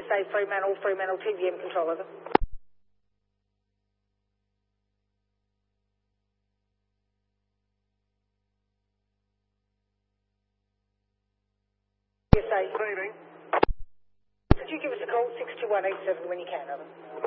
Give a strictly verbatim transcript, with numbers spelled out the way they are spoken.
A Fremantle, Fremantle T V M control, over. P S A. Receiving. Could you give us a call, six two one eight seven, when you can, over?